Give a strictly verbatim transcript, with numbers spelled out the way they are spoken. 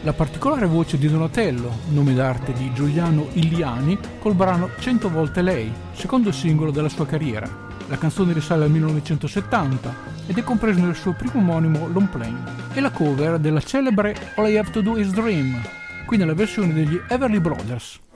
La particolare voce di Donatello, nome d'arte di Giuliano Illiani, col brano cento volte lei, secondo singolo della sua carriera. La canzone risale al millenovecentosettanta ed è compresa nel suo primo omonimo long play. È la cover della celebre All I Have to Do Is Dream, qui nella versione degli Everly Brothers.